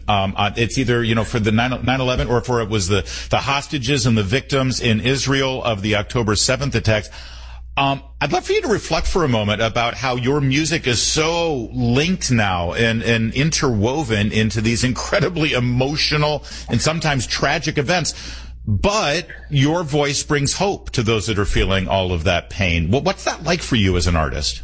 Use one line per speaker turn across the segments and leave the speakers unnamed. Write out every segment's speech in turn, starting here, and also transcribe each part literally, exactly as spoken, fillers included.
Um, uh, it's either, you know, for the nine eleven or for it was the, the hostages and the victims in Israel of the October seventh attacks. Um, I'd love for you to reflect for a moment about how your music is so linked now and, and interwoven into these incredibly emotional and sometimes tragic events. But your voice brings hope to those that are feeling all of that pain. Well, what's that like for you as an artist?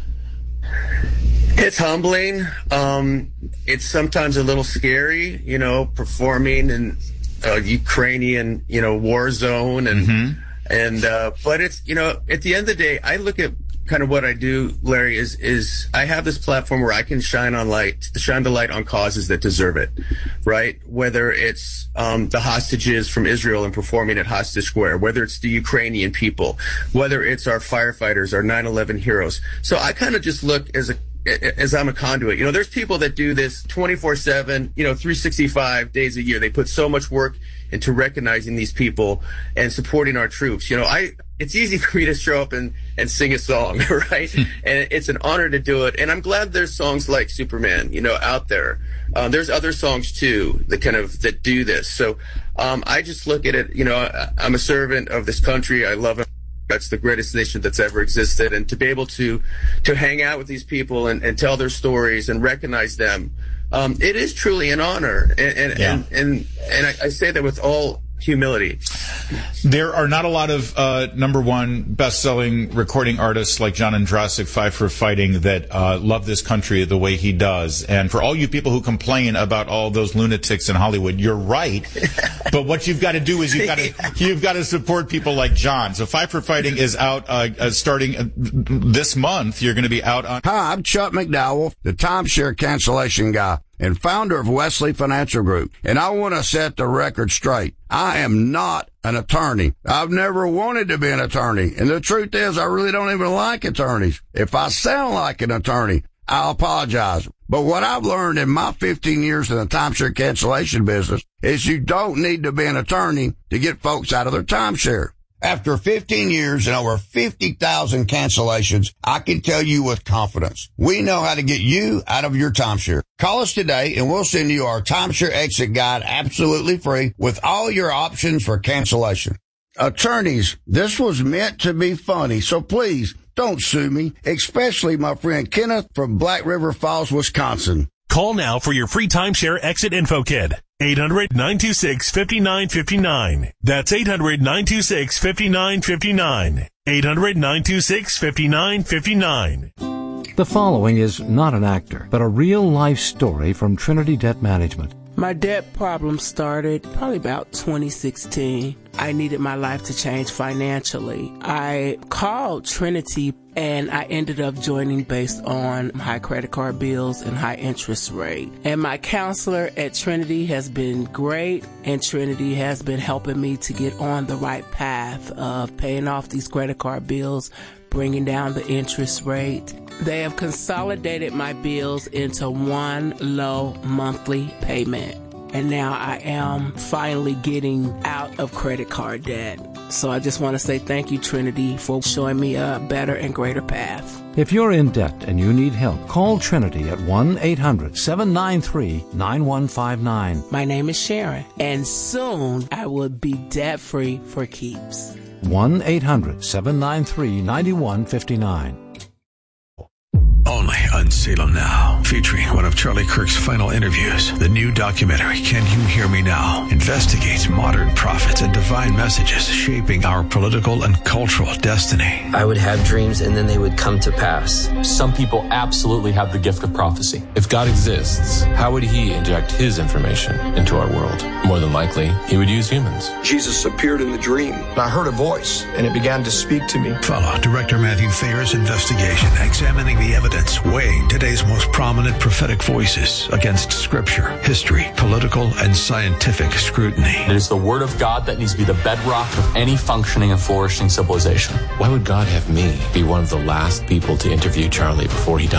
It's humbling. Um, it's sometimes a little scary, you know, performing in a Ukrainian, you know, war zone. And, mm-hmm. and, uh, but it's, you know, at the end of the day, I look at kind of what I do, Larry, is, is I have this platform where I can shine on light, shine the light on causes that deserve it, right? Whether it's, um, the hostages from Israel and performing at Hostage Square, whether it's the Ukrainian people, whether it's our firefighters, our nine eleven heroes. So I kind of just look as a, as I'm a conduit. You know, there's people that do this twenty-four seven, you know, three sixty-five days a year. They put so much work into recognizing these people and supporting our troops. You know, I, it's easy for me to show up and, and sing a song, right? And it's an honor to do it. And I'm glad there's songs like Superman, you know, out there. Um, there's other songs too that kind of, that do this. So, um, I just look at it, you know, I, I'm a servant of this country. I love it. That's the greatest nation that's ever existed. And to be able to, to hang out with these people and, and tell their stories and recognize them, um, it is truly an honor. And, and, yeah. and, and, and I, I say that with all humility.
There are not a lot of uh, number one best-selling recording artists like John Ondrasik, Five for Fighting, that uh, love this country the way he does. And for all you people who complain about all those lunatics in Hollywood, you're right. But what you've got to do is you've got to you've got to support people like John. So Five for Fighting is out uh, uh, starting uh, this month. You're going to be out on.
Hi, I'm Chuck McDowell, the timeshare cancellation guy and founder of Wesley Financial Group. And I want to set the record straight. I am not an attorney. I've never wanted to be an attorney. And the truth is, I really don't even like attorneys. If I sound like an attorney, I'll apologize. But what I've learned in my fifteen years in the timeshare cancellation business is you don't need to be an attorney to get folks out of their timeshare. After fifteen years and over fifty thousand cancellations, I can tell you with confidence, we know how to get you out of your timeshare. Call us today and we'll send you our timeshare exit guide absolutely free with all your options for cancellation. Attorneys, this was meant to be funny, so please don't sue me, especially my friend Kenneth from Black River Falls, Wisconsin.
Call now for your free timeshare exit info kit. eight hundred, nine two six, five nine five nine. That's eight hundred, nine two six, five nine five nine. eight hundred, nine two six, five nine five nine.
The following is not an actor, but a real-life story from Trinity Debt Management.
My debt problem started probably about twenty sixteen. I needed my life to change financially. I called Trinity and I ended up joining based on high credit card bills and high interest rate. And my counselor at Trinity has been great, and Trinity has been helping me to get on the right path of paying off these credit card bills, bringing down the interest rate. They have consolidated my bills into one low monthly payment. And now I am finally getting out of credit card debt. So I just want to say thank you, Trinity, for showing me a better and greater path.
If you're in debt and you need help, call Trinity at one eight hundred, seven nine three, nine one five nine.
My name is Sharon, and soon I will be debt-free for keeps.
one eight hundred, seven nine three, nine one five nine.
Only on Salem Now, featuring one of Charlie Kirk's final interviews. The new documentary, Can You Hear Me Now?, investigates modern prophets and divine messages shaping our political and cultural destiny.
I would have dreams and then they would come to pass.
Some people absolutely have the gift of prophecy. If God exists, how would he inject his information into our world? More than likely, he would use humans.
Jesus appeared in the dream. I heard a voice, and it began to speak to me.
Follow Director Matthew Thayer's investigation, examining the evidence, weighing today's most prominent prophetic voices against scripture, history, political, and scientific scrutiny.
It is the word of God that needs to be the bedrock of any functioning and flourishing civilization. Why would God have me be one of the last people to interview Charlie before he died?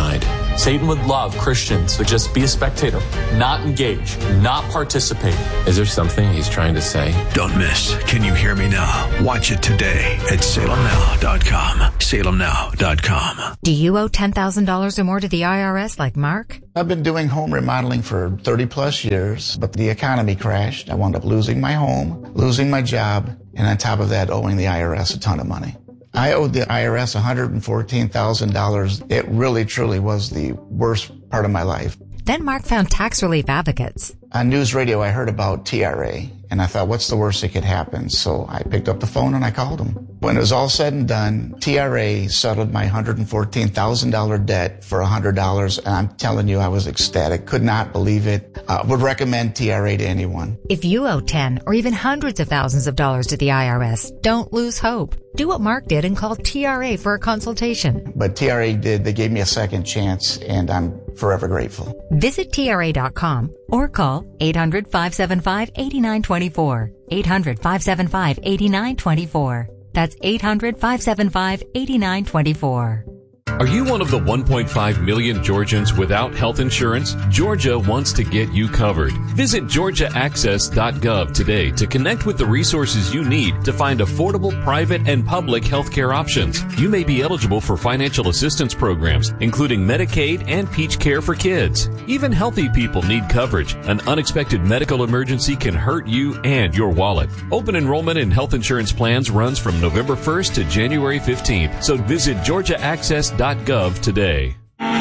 Satan would love Christians to just be a spectator, not engage, not participate. Is there something he's trying to say?
Don't miss Can You Hear Me Now? Watch it today at salem now dot com. salem now dot com.
Do you owe ten thousand dollars or more to the I R S like Mark?
I've been doing home remodeling for thirty plus years, but the economy crashed. I wound up losing my home, losing my job, and on top of that, owing the I R S a ton of money. I owed the I R S one hundred fourteen thousand dollars. It really, truly was the worst part of my life.
Then Mark found Tax Relief Advocates.
On news radio, I heard about T R A, and I thought, what's the worst that could happen? So I picked up the phone and I called them. When it was all said and done, T R A settled my one hundred fourteen thousand dollars debt for one hundred dollars, and I'm telling you, I was ecstatic. Could not believe it. Uh, would recommend T R A to anyone.
If you owe ten or even hundreds of thousands of dollars to the I R S, don't lose hope. Do what Mark did and call T R A for a consultation.
But T R A did. They gave me a second chance, and I'm forever grateful.
Visit T R A dot com or call eight hundred, five seven five, eight nine two four. eight hundred, five seven five, eight nine two four. That's eight hundred, five seven five, eight nine two four.
Are you one of the one point five million Georgians without health insurance? Georgia wants to get you covered. Visit georgia access dot gov today to connect with the resources you need to find affordable private and public health care options. You may be eligible for financial assistance programs, including Medicaid and Peach Care for kids. Even healthy people need coverage. An unexpected medical emergency can hurt you and your wallet. Open enrollment in health insurance plans runs from November first to January fifteenth, so visit georgia access dot gov today.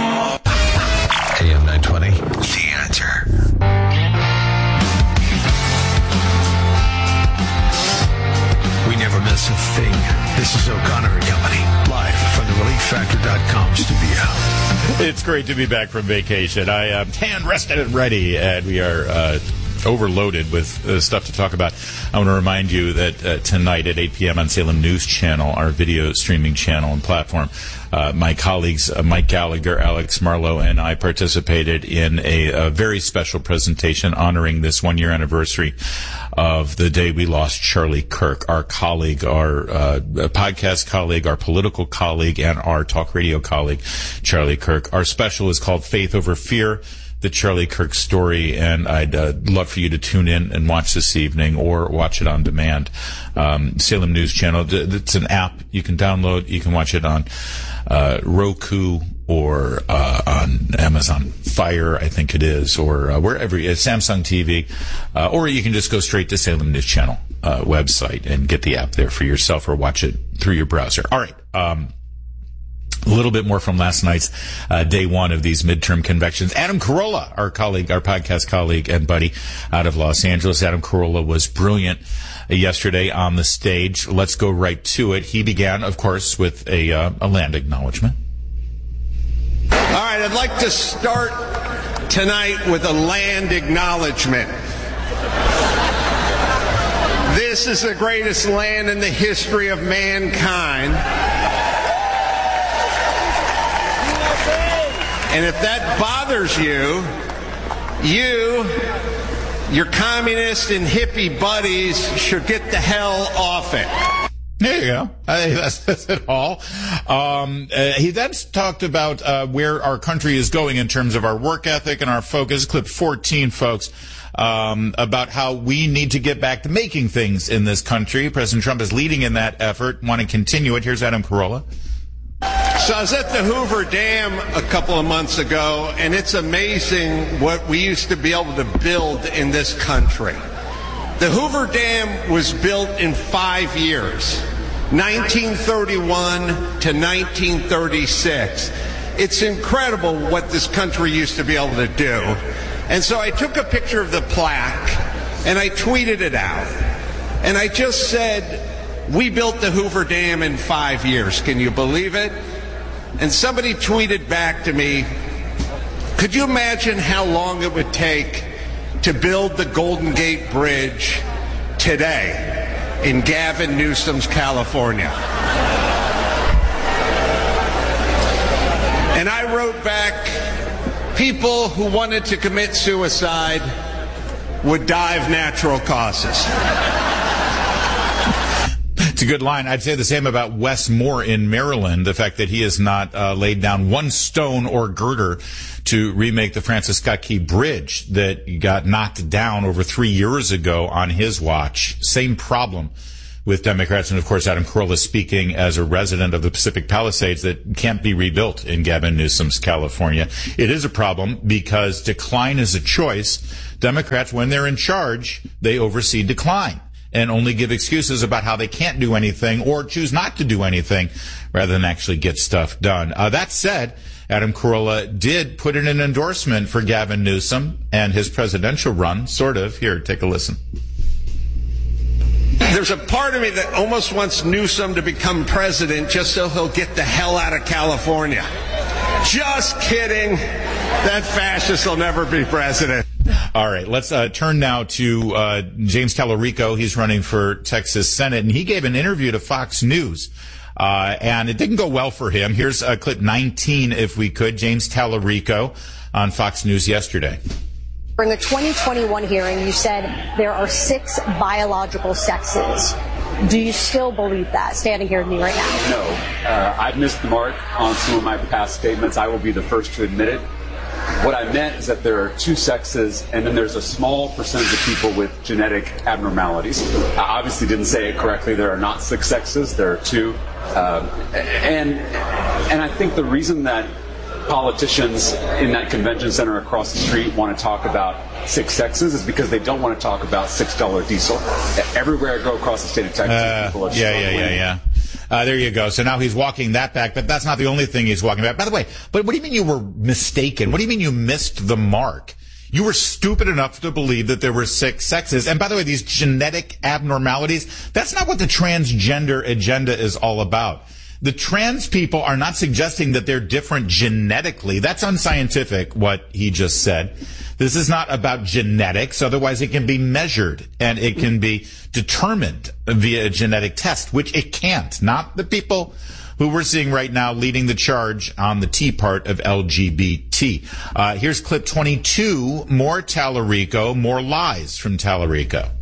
A M nine twenty, The Answer. We never miss a thing. This is O'Connor and Company, live from the relief factor dot com studio.
It's great to be back from vacation. I am tan, rested, and ready, and we are uh, overloaded with uh, stuff to talk about. I want to remind you that uh, tonight at eight p.m. on Salem News Channel, our video streaming channel and platform, uh, my colleagues uh, Mike Gallagher, Alex Marlowe, and I participated in a, a very special presentation honoring this one-year anniversary of the day we lost Charlie Kirk, our colleague, our uh, podcast colleague, our political colleague, and our talk radio colleague, Charlie Kirk. Our special is called Faith Over Fear, the Charlie Kirk story, and I'd uh, love for you to tune in and watch this evening or watch it on demand. Um, Salem News Channel, it's an app you can download. You can watch it on uh, Roku or uh, on Amazon Fire, I think it is, or uh, wherever, uh, Samsung T V, uh, or you can just go straight to Salem News Channel uh, website and get the app there for yourself or watch it through your browser. All right. Um, A little bit more from last night's uh, day one of these midterm conventions. Adam Carolla, our colleague, our podcast colleague and buddy out of Los Angeles. Adam Carolla was brilliant uh, yesterday on the stage. Let's go right to it. He began, of course, with a, uh, a land acknowledgement.
All right, I'd like to start tonight with a land acknowledgement. This is the greatest land in the history of mankind. And if that bothers you, you, your communist and hippie buddies should get the hell off it.
There you go. I think that's, that's it all. Um, uh, he then talked about uh, where our country is going in terms of our work ethic and our focus. Clip fourteen, folks, um, about how we need to get back to making things in this country. President Trump is leading in that effort. Want to continue it? Here's Adam Carolla.
So I was at the Hoover Dam a couple of months ago, and it's amazing what we used to be able to build in this country. The Hoover Dam was built in five years, nineteen thirty-one to nineteen thirty-six. It's incredible what this country used to be able to do. And so I took a picture of the plaque, and I tweeted it out. And I just said, we built the Hoover Dam in five years. Can you believe it? And somebody tweeted back to me, could you imagine how long it would take to build the Golden Gate Bridge today in Gavin Newsom's California? And I wrote back, people who wanted to commit suicide would die of natural causes.
It's a good line. I'd say the same about Wes Moore in Maryland, the fact that he has not uh, laid down one stone or girder to remake the Francis Scott Key Bridge that got knocked down over three years ago on his watch. Same problem with Democrats. And, of course, Adam Carolla speaking as a resident of the Pacific Palisades that can't be rebuilt in Gavin Newsom's California. It is a problem because decline is a choice. Democrats, when they're in charge, they oversee decline and only give excuses about how they can't do anything or choose not to do anything rather than actually get stuff done. Uh, that said, Adam Carolla did put in an endorsement for Gavin Newsom and his presidential run, sort of. Here, take a listen.
There's a part of me that almost wants Newsom to become president just so he'll get the hell out of California. Just kidding. That fascist will never be president.
All right, let's uh, turn now to uh, James Tallarico. He's running for Texas Senate, and he gave an interview to Fox News, uh, and it didn't go well for him. Here's uh, clip nineteen, if we could. James Tallarico on Fox News yesterday.
During the twenty twenty-one hearing, you said there are six biological sexes. Do you still believe that, standing here with me right now?
No. Uh, I've missed the mark on some of my past statements. I will be the first to admit it. What I meant is that there are two sexes, and then there's a small percentage of people with genetic abnormalities. I obviously didn't say it correctly. There are not six sexes. There are two. Uh, and, and I think the reason that politicians in that convention center across the street want to talk about six sexes is because they don't want to talk about six dollar diesel. Everywhere I go across the state of Texas,
uh,
people are
yeah, yeah, yeah, yeah. Uh, there you go. So now he's walking that back, but that's not the only thing he's walking back. By the way, but what do you mean you were mistaken? What do you mean you missed the mark? You were stupid enough to believe that there were six sexes. And by the way, these genetic abnormalities, that's not what the transgender agenda is all about. The trans people are not suggesting that they're different genetically. That's unscientific, what he just said. This is not about genetics. Otherwise, it can be measured and it can be determined via a genetic test, which it can't. Not the people who we're seeing right now leading the charge on the T part of L G B T. Uh, here's clip twenty-two, more Tallarico, more lies from Tallarico.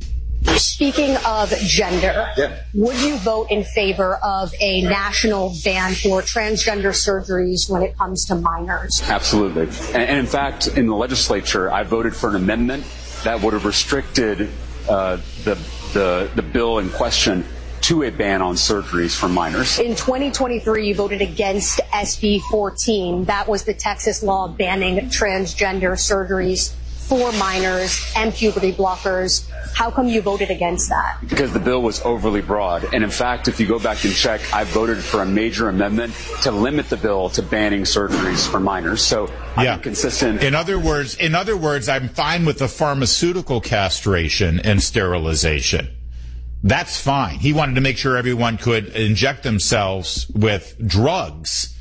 Speaking of gender,
yeah.
Would you vote in favor of a national ban for transgender surgeries when it comes to minors?
Absolutely. And, and in fact, in the legislature, I voted for an amendment that would have restricted uh, the, the, the bill in question to a ban on surgeries for minors.
In twenty twenty-three, you voted against S B fourteen. That was the Texas law banning transgender surgeries for minors and puberty blockers. How come you voted against that?
Because the bill was overly broad. And in fact, if you go back and check, I voted for a major amendment to limit the bill to banning surgeries for minors. So
yeah.
I'm consistent.
In other words, in other words, I'm fine with the pharmaceutical castration and sterilization. That's fine. He wanted to make sure everyone could inject themselves with drugs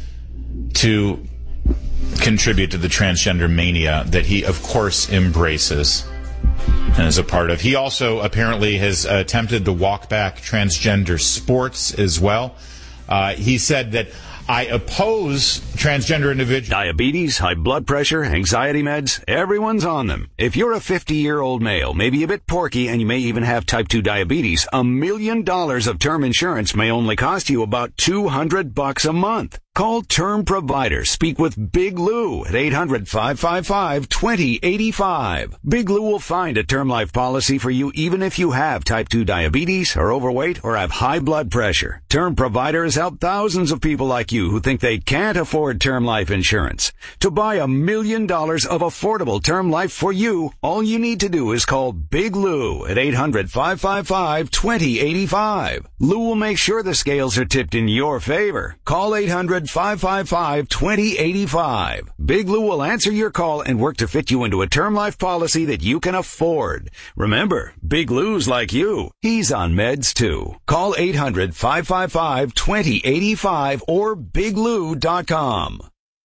to contribute to the transgender mania that he, of course, embraces and is a part of. He also apparently has attempted to walk back transgender sports as well. Uh, he said that I oppose transgender individuals.
Diabetes, high blood pressure, anxiety meds, everyone's on them. If you're a fifty-year-old male, maybe a bit porky, and you may even have type two diabetes, a million dollars of term insurance may only cost you about two hundred bucks a month. Call Term Provider. Speak with Big Lou at eight hundred, five five five, two zero eight five. Big Lou will find a term life policy for you even if you have type two diabetes, are overweight, or have high blood pressure. Term Provider has helped thousands of people like you who think they can't afford term life insurance. To buy a million dollars of affordable term life for you, all you need to do is call Big Lou at eight hundred, five five five, two zero eight five. Lou will make sure the scales are tipped in your favor. Call eight hundred, five five five, two zero eight five. Big Lou will answer your call and work to fit you into a term life policy that you can afford. Remember, Big Lou's like you. He's on meds too. Call eight hundred, five five five, two zero eight five or big lou dot com.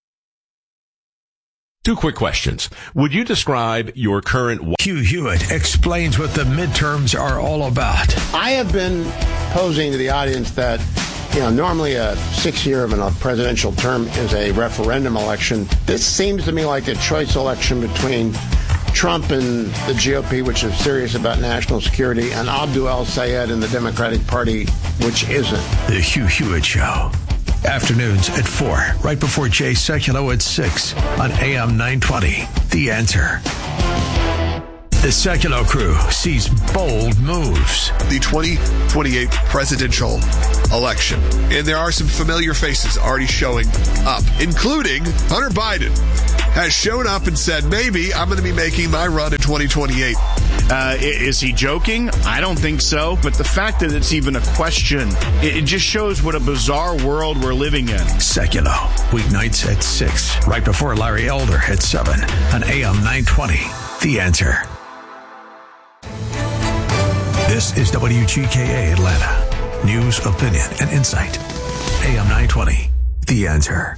Two quick questions. Would you describe your current...
Hugh Hewitt explains what the midterms are all about.
I have been posing to the audience that, you know, normally a six-year of a presidential term is a referendum election. This seems to me like a choice election between Trump and the G O P, which is serious about national security, and Abdul El-Sayed and the Democratic Party, which isn't.
The Hugh Hewitt Show. Afternoons at four, right before Jay Sekulow at six on A M nine twenty. The Answer. The Sekulow crew sees bold moves.
The twenty twenty-eight presidential election. And there are some familiar faces already showing up, including Hunter Biden has shown up and said, maybe I'm going to be making my run in twenty twenty-eight.
Uh, is he joking? I don't think so. But the fact that it's even a question, it, it just shows what a bizarre world we're living in.
Sekulow, weeknights at six, right before Larry Elder at seven on A M nine twenty. The Answer. This is W G K A Atlanta. News, opinion, and insight. A M nine twenty. The Answer.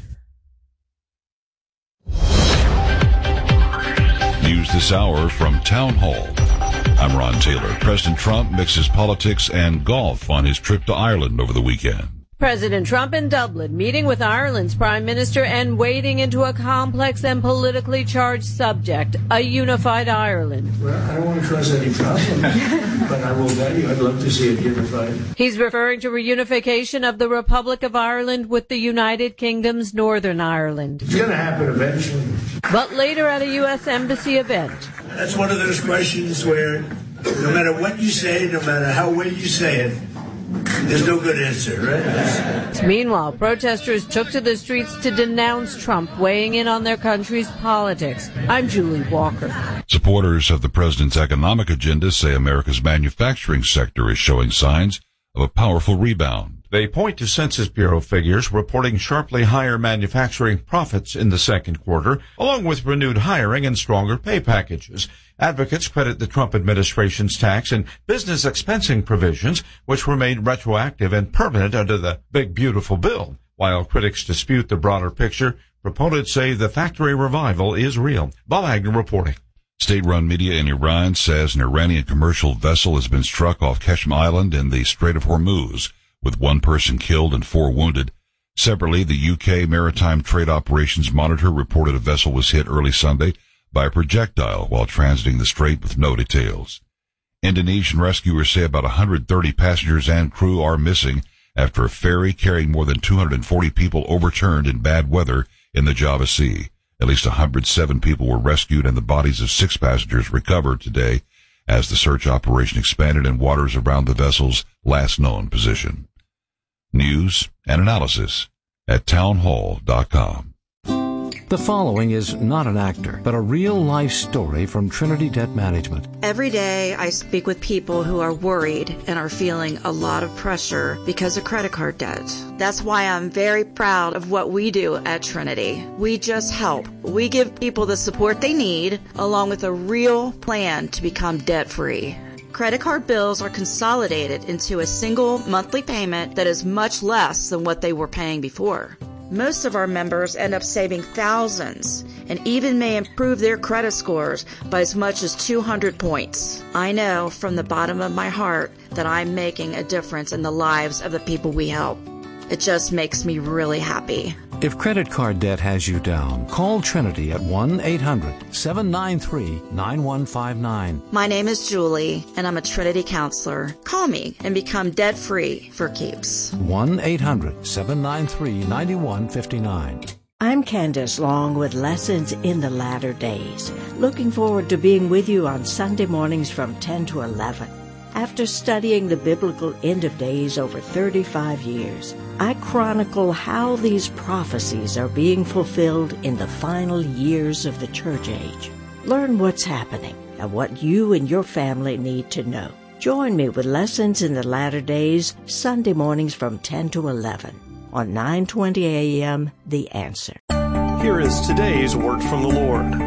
News this hour from Town Hall. I'm Ron Taylor. President Trump mixes politics and golf on his trip to Ireland over the weekend.
President Trump in Dublin, meeting with Ireland's prime minister and wading into a complex and politically charged subject, a unified Ireland.
Well, I don't want to cause any problem, but I will tell you, I'd love to see it unified.
He's referring to reunification of the Republic of Ireland with the United Kingdom's Northern Ireland.
It's going to happen eventually.
But later at a U S Embassy event.
That's one of those questions where no matter what you say, no matter how well you say it, there's no good answer, right?
Meanwhile, protesters took to the streets to denounce Trump weighing in on their country's politics. I'm Julie Walker.
Supporters of the president's economic agenda say America's manufacturing sector is showing signs of a powerful rebound.
They point to Census Bureau figures reporting sharply higher manufacturing profits in the second quarter, along with renewed hiring and stronger pay packages. Advocates credit the Trump administration's tax and business expensing provisions, which were made retroactive and permanent under the Big Beautiful Bill. While critics dispute the broader picture, proponents say the factory revival is real. Bob Agnew reporting.
State-run media in Iran says an Iranian commercial vessel has been struck off Keshem Island in the Strait of Hormuz, with one person killed and four wounded. Separately, the U K Maritime Trade Operations Monitor reported a vessel was hit early Sunday by a projectile while transiting the strait with no details. Indonesian rescuers say about one hundred thirty passengers and crew are missing after a ferry carrying more than two hundred forty people overturned in bad weather in the Java Sea. At least one hundred seven people were rescued and the bodies of six passengers recovered today as the search operation expanded in waters around the vessel's last known position. News and analysis at townhall dot com.
The following is not an actor, but a real-life story from Trinity Debt Management.
Every day I speak with people who are worried and are feeling a lot of pressure because of credit card debt. That's why I'm very proud of what we do at Trinity. We just help. We give people the support they need, along with a real plan to become debt-free. Credit card bills are consolidated into a single monthly payment that is much less than what they were paying before. Most of our members end up saving thousands and even may improve their credit scores by as much as two hundred points. I know from the bottom of my heart that I'm making a difference in the lives of the people we help. It just makes me really happy.
If credit card debt has you down, call Trinity at one eight hundred seven nine three nine one five nine.
My name is Julie, and I'm a Trinity counselor. Call me and become debt-free for keeps.
one eight hundred seven nine three nine one five nine.
I'm Candace Long with Lessons in the Latter Days. Looking forward to being with you on Sunday mornings from ten to eleven. After studying the biblical end of days over thirty-five years, I chronicle how these prophecies are being fulfilled in the final years of the church age. Learn what's happening and what you and your family need to know. Join me with Lessons in the Latter Days, Sunday mornings from ten to eleven on nine twenty A M The Answer.
Here is today's word from the Lord.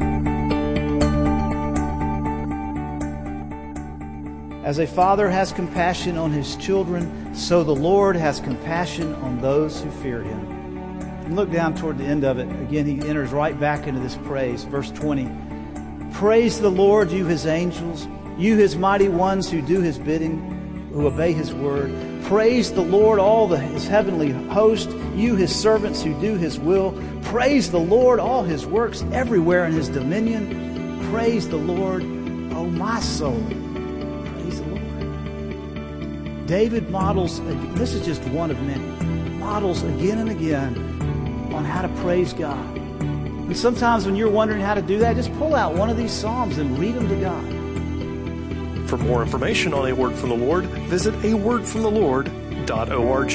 As a father has compassion on his children, so the Lord has compassion on those who fear him. And look down toward the end of it. Again, he enters right back into this praise. Verse twenty. Praise the Lord, you his angels, you his mighty ones who do his bidding, who obey his word. Praise the Lord, all the, his heavenly host, you his servants who do his will. Praise the Lord, all his works everywhere in his dominion. Praise the Lord, oh my soul. Praise the Lord. David models, this is just one of many, models again and again on how to praise God. And sometimes when you're wondering how to do that, just pull out one of these Psalms and read them to God.
For more information on A Word from the Lord, visit a word from the lord dot org.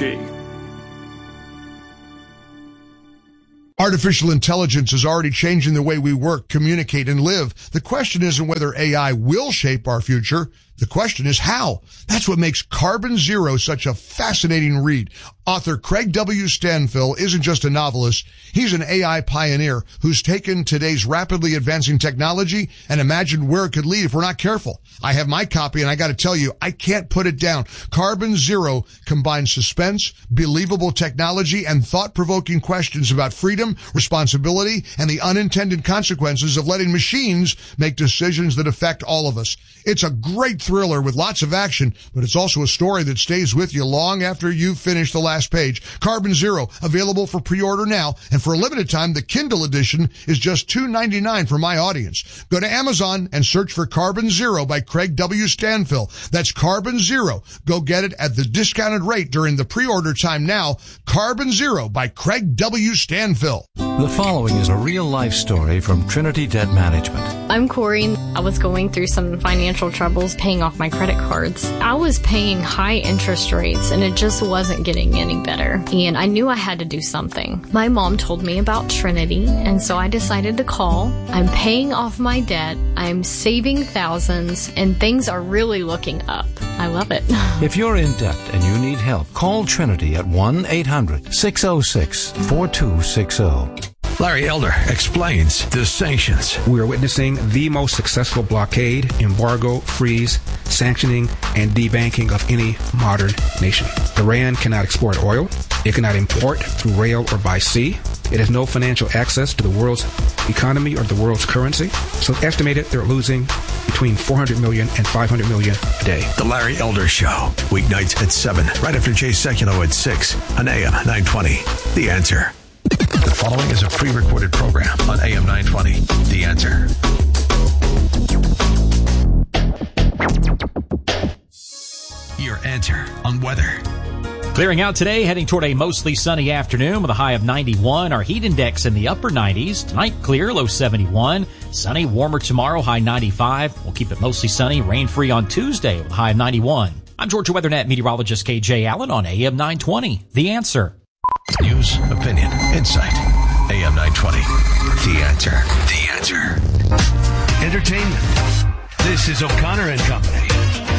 Artificial intelligence is already changing the way we work, communicate, and live. The question isn't whether A I will shape our future. The question is how. That's what makes Carbon Zero such a fascinating read. Author Craig W. Stanfill isn't just a novelist. He's an A I pioneer who's taken today's rapidly advancing technology and imagined where it could lead if we're not careful. I have my copy, and I got to tell you, I can't put it down. Carbon Zero combines suspense, believable technology, and thought-provoking questions about freedom, responsibility, and the unintended consequences of letting machines make decisions that affect all of us. It's a great thriller with lots of action, but it's also a story that stays with you long after you've finished the last page. Carbon Zero, available for pre-order now, and for a limited time, the Kindle edition is just two dollars and ninety-nine cents for my audience. Go to Amazon and search for Carbon Zero by Craig W. Stanfill. That's Carbon Zero. Go get it at the discounted rate during the pre-order time now. Carbon Zero by Craig W. Stanfill.
The following is a real-life story from Trinity Debt Management.
I'm Corey. I was going through some financial troubles paying off my credit cards. I was paying high interest rates and it just wasn't getting any better. And I knew I had to do something. My mom told me about Trinity, and so I decided to call. I'm paying off my debt. I'm saving thousands, and things are really looking up. I love it.
If you're in debt and you need help, call Trinity at one eight hundred six oh six four two six oh.
Larry Elder explains the sanctions.
We are witnessing the most successful blockade, embargo, freeze, sanctioning, and debanking of any modern nation. Iran cannot export oil. It cannot import through rail or by sea. It has no financial access to the world's economy or the world's currency. So estimated they're losing between four hundred million and five hundred million a day.
The Larry Elder Show, weeknights at seven, right after Jay Sekulow at six on A M nine twenty. The Answer. The following is a pre-recorded program on A M nine twenty. The Answer. Your answer on weather.
Clearing out today, heading toward a mostly sunny afternoon with a high of ninety-one. Our heat index in the upper nineties. Tonight, clear, low seventy-one. Sunny, warmer tomorrow, high ninety-five. We'll keep it mostly sunny, rain-free on Tuesday with a high of ninety-one. I'm Georgia WeatherNet meteorologist K J Allen on A M nine twenty. The Answer.
News, opinion, insight. A M nine twenty. The Answer. The Answer.
Entertainment. This is O'Connor and Company.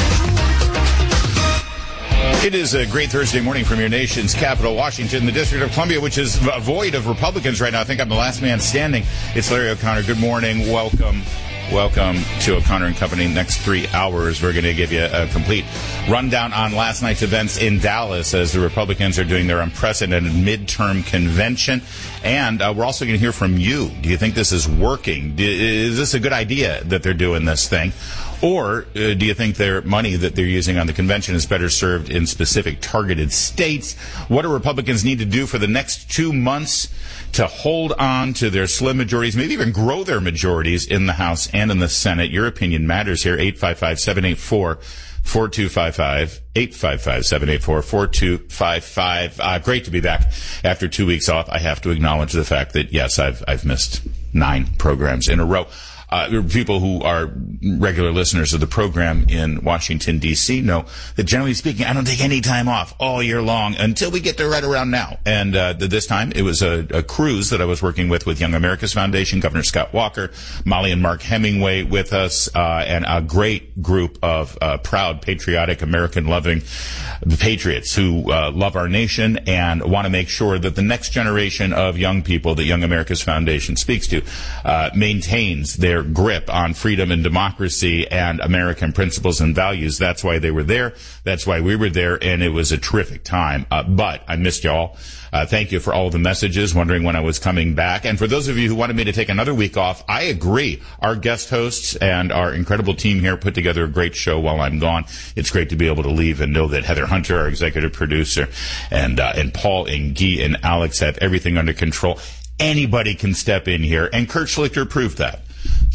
It is a great Thursday morning from your nation's capital, Washington, the District of Columbia, which is void of Republicans right now. I think I'm the last man standing. It's Larry O'Connor. Good morning. Welcome. Welcome to O'Connor and Company. Next three hours, we're going to give you a complete rundown on last night's events in Dallas as the Republicans are doing their unprecedented midterm convention. And uh, we're also going to hear from you. Do you think this is working? Is this a good idea that they're doing this thing? Or uh, do you think their money that they're using on the convention is better served in specific targeted states? What do Republicans need to do for the next two months to hold on to their slim majorities, maybe even grow their majorities in the House and in the Senate? Your opinion matters here. eight five five, seven eight four, four two five five, eight five five, seven eight four, four two five five. Uh, great to be back after two weeks off. I have to acknowledge the fact that, yes, I've I've missed nine programs in a row. Uh, people who are regular listeners of the program in Washington, D C know that generally speaking, I don't take any time off all year long until we get to right around now. And uh, this time it was a, a cruise that I was working with with Young America's Foundation, Governor Scott Walker, Molly and Mark Hemingway with us, uh, and a great group of uh, proud, patriotic, American-loving patriots who uh, love our nation and want to make sure that the next generation of young people that Young America's Foundation speaks to uh, maintains their grip on freedom and democracy and American principles and values. That's why they were there. That's why we were there, and it was a terrific time. Uh, but I missed y'all. Uh, thank you for all the messages, wondering when I was coming back. And for those of you who wanted me to take another week off, I agree. Our guest hosts and our incredible team here put together a great show while I'm gone. It's great to be able to leave and know that Heather Hunter, our executive producer, and uh, and Paul and Guy and Alex have everything under control. Anybody can step in here, and Kurt Schlichter proved that.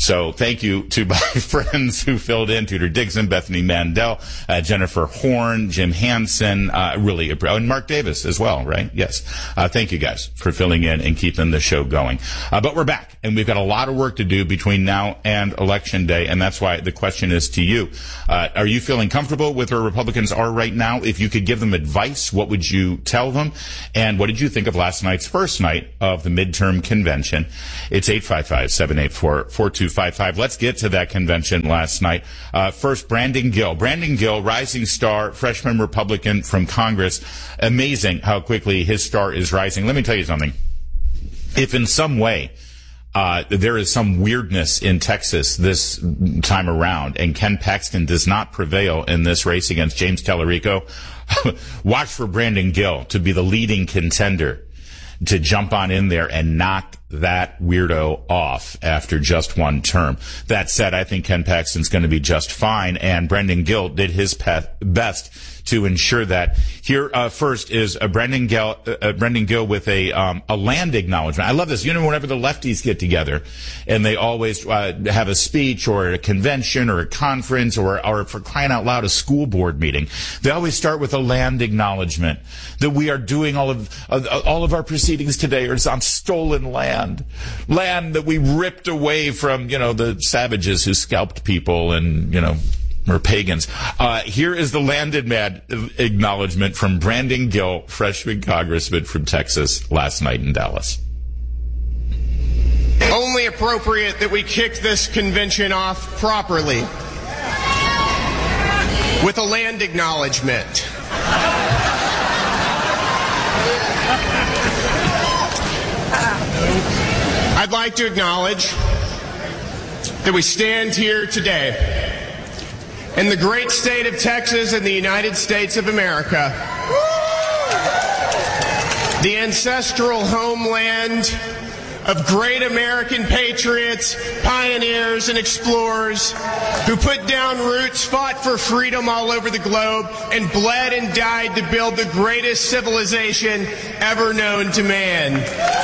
So thank you to my friends who filled in, Tudor Dixon, Bethany Mandel, uh, Jennifer Horn, Jim Hansen, uh, really, and Mark Davis as well, right? Yes. Uh, thank you guys for filling in and keeping the show going. Uh, but we're back, and we've got a lot of work to do between now and Election Day, and that's why the question is to you. Uh, are you feeling comfortable with where Republicans are right now? If you could give them advice, what would you tell them? And what did you think of last night's first night of the midterm convention? It's eight five five, seven eight four, four two five five. Let's get to that convention last night. Uh, first, Brandon Gill. Brandon Gill, rising star, freshman Republican from Congress. Amazing how quickly his star is rising. Let me tell you something. If in some way uh, there is some weirdness in Texas this time around and Ken Paxton does not prevail in this race against James Tallarico, watch for Brandon Gill to be the leading contender to jump on in there and knock that weirdo off after just one term. That said, I think Ken Paxton's going to be just fine, and Brandon Gill did his pe- best to ensure that. Here, uh, first is uh, Brandon Gill, uh, Brandon Gill with a um, a land acknowledgement. I love this. You know, whenever the lefties get together, and they always uh, have a speech or a convention or a conference or, or for crying out loud, a school board meeting, they always start with a land acknowledgement that we are doing all of uh, all of our proceedings today are on stolen land, land that we ripped away from, you know, the savages who scalped people and, you know, or pagans. Uh, here is the landed mad acknowledgement from Brandon Gill, freshman congressman from Texas, last night in Dallas.
Only appropriate that we kick this convention off properly with a land acknowledgement. I'd like to acknowledge that we stand here today in the great state of Texas and the United States of America, the ancestral homeland of great American patriots, pioneers, and explorers who put down roots, fought for freedom all over the globe, and bled and died to build the greatest civilization ever known to man.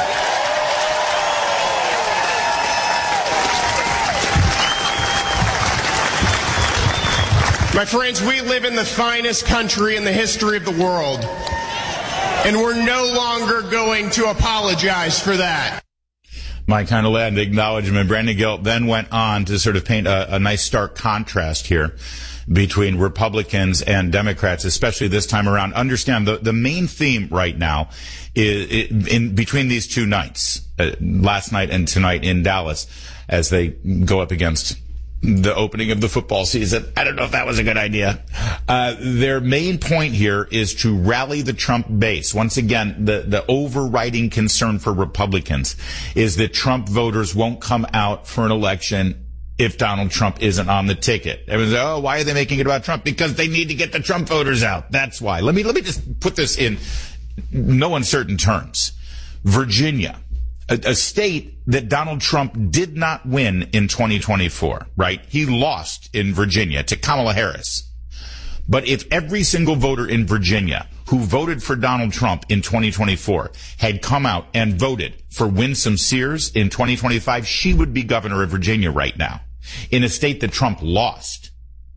My friends, we live in the finest country in the history of the world, and we're no longer going to apologize for that.
My kind of land acknowledgement. Brandon Gill then went on to sort of paint a, a nice stark contrast here between Republicans and Democrats, especially this time around. Understand the, the main theme right now is in, in between these two nights, uh, last night and tonight in Dallas, as they go up against the opening of the football season. I don't know if that was a good idea. Uh, their main point here is to rally the Trump base. Once again, the, the overriding concern for Republicans is that Trump voters won't come out for an election if Donald Trump isn't on the ticket. Everyone's like, oh, why are they making it about Trump? Because they need to get the Trump voters out. That's why. Let me, let me just put this in no uncertain terms. Virginia, a, a state that Donald Trump did not win in twenty twenty-four, right? He lost in Virginia to Kamala Harris. But if every single voter in Virginia who voted for Donald Trump in twenty twenty-four had come out and voted for Winsome Sears in twenty twenty-five, she would be governor of Virginia right now, in a state that Trump lost.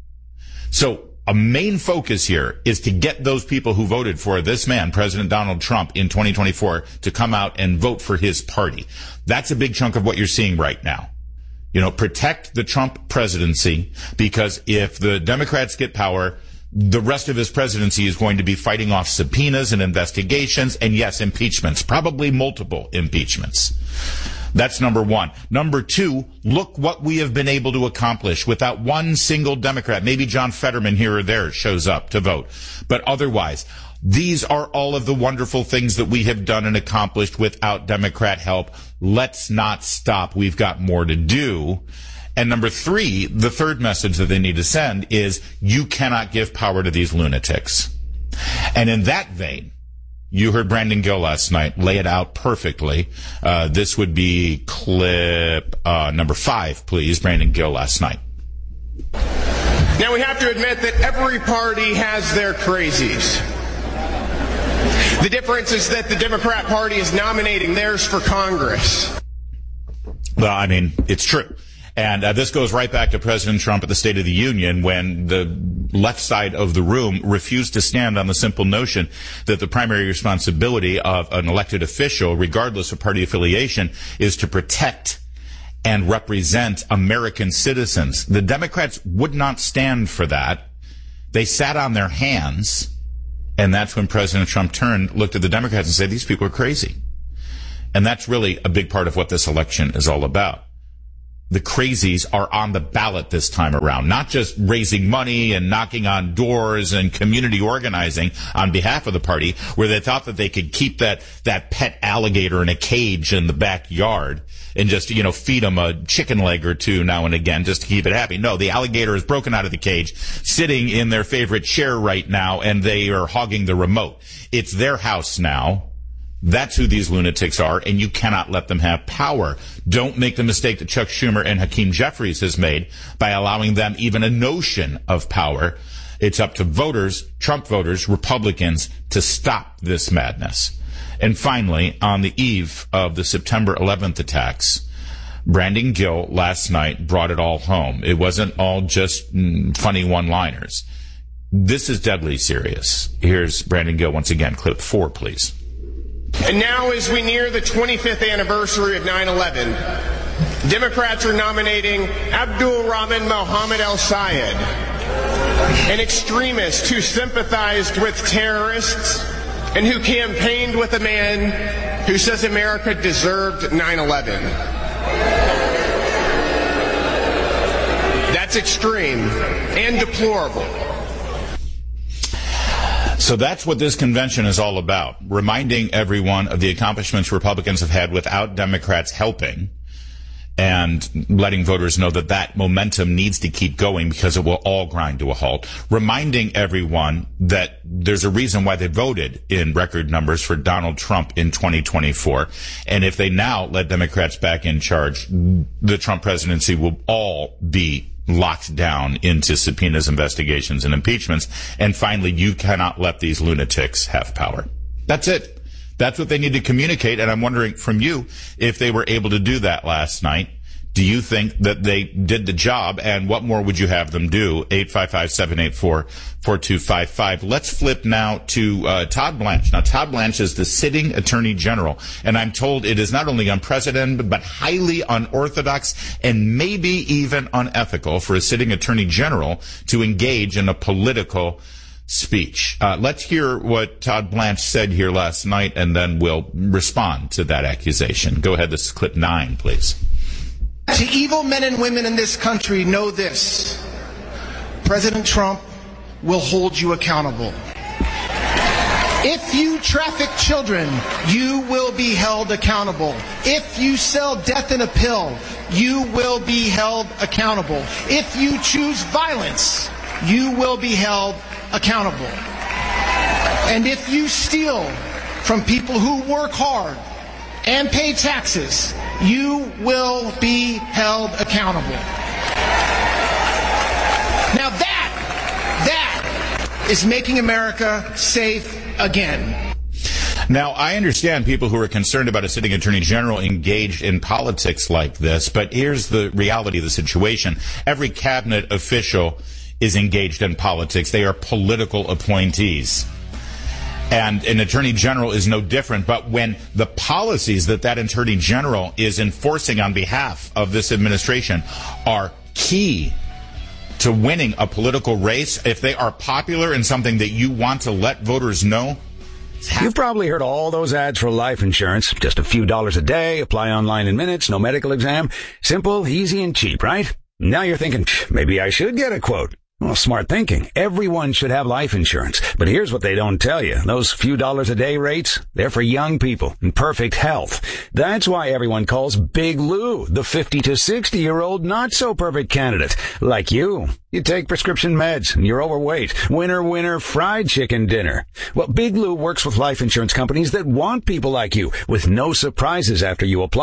So a main focus here is to get those people who voted for this man, President Donald Trump, in twenty twenty-four to come out and vote for his party. That's a big chunk of what you're seeing right now. You know, protect the Trump presidency, because if the Democrats get power, the rest of his presidency is going to be fighting off subpoenas and investigations and, yes, impeachments, probably multiple impeachments. That's number one. Number two, look what we have been able to accomplish without one single Democrat. Maybe John Fetterman here or there shows up to vote. But otherwise, these are all of the wonderful things that we have done and accomplished without Democrat help. Let's not stop. We've got more to do. And number three, the third message that they need to send is you cannot give power to these lunatics. And in that vein, you heard Brandon Gill last night lay it out perfectly. Uh, this would be clip uh, number five, please. Brandon Gill last night.
Now, we have to admit that every party has their crazies. The difference is that the Democrat Party is nominating theirs for Congress.
Well, I mean, it's true. And uh, this goes right back to President Trump at the State of the Union when the left side of the room refused to stand on the simple notion that the primary responsibility of an elected official, regardless of party affiliation, is to protect and represent American citizens. The Democrats would not stand for that. They sat on their hands, and that's when President Trump turned, looked at the Democrats and said, these people are crazy. And that's really a big part of what this election is all about. The crazies are on the ballot this time around, not just raising money and knocking on doors and community organizing on behalf of the party, where they thought that they could keep that, that pet alligator in a cage in the backyard and just, you know, feed them a chicken leg or two now and again just to keep it happy. No, the alligator is broken out of the cage, sitting in their favorite chair right now, and they are hogging the remote. It's their house now. That's who these lunatics are, and you cannot let them have power. Don't make the mistake that Chuck Schumer and Hakeem Jeffries has made by allowing them even a notion of power. It's up to voters, Trump voters, Republicans, to stop this madness. And finally, on the eve of the September eleventh attacks, Brandon Gill last night brought it all home. It wasn't all just mm, funny one-liners. This is deadly serious. Here's Brandon Gill once again. Clip four, please.
And now, as we near the twenty-fifth anniversary of nine eleven, Democrats are nominating Abdul Rahman Mohammed al-Sayed, an extremist who sympathized with terrorists and who campaigned with a man who says America deserved nine eleven. That's extreme and deplorable.
So that's what this convention is all about, reminding everyone of the accomplishments Republicans have had without Democrats helping, and letting voters know that that momentum needs to keep going because it will all grind to a halt. Reminding everyone that there's a reason why they voted in record numbers for Donald Trump in twenty twenty-four. And if they now let Democrats back in charge, the Trump presidency will all be locked down into subpoenas, investigations, and impeachments. And finally, you cannot let these lunatics have power. That's it. That's what they need to communicate. And I'm wondering from you if they were able to do that last night. Do you think that they did the job? And what more would you have them do? eight five five, seven eight four, four two five five. Let's flip now to uh, Todd Blanche. Now, Todd Blanche is the sitting attorney general. And I'm told it is not only unprecedented, but highly unorthodox and maybe even unethical for a sitting attorney general to engage in a political speech. Uh, let's hear what Todd Blanche said here last night, and then we'll respond to that accusation. Go ahead. This is clip nine, please.
To evil men and women in this country, know this: President Trump will hold you accountable. If you traffic children, you will be held accountable. If you sell death in a pill, you will be held accountable. If you choose violence, you will be held accountable. And if you steal from people who work hard and pay taxes, you will be held accountable. Now that, that is making America safe again.
Now, I understand people who are concerned about a sitting attorney general engaged in politics like this, but here's the reality of the situation. Every cabinet official is engaged in politics. They are political appointees. And an attorney general is no different. But when the policies that that attorney general is enforcing on behalf of this administration are key to winning a political race, if they are popular and something that you want to let voters know.
You've probably heard all those ads for life insurance. Just a few dollars a day, apply online in minutes, no medical exam. Simple, easy, and cheap, right? Now you're thinking, maybe I should get a quote. Well, smart thinking. Everyone should have life insurance. But here's what they don't tell you. Those few dollars a day rates, they're for young people in perfect health. That's why everyone calls Big Lou the fifty to sixty year old not so perfect candidate. Like you. You take prescription meds and you're overweight. Winner, winner, fried chicken dinner. Well, Big Lou works with life insurance companies that want people like you with no surprises after you apply.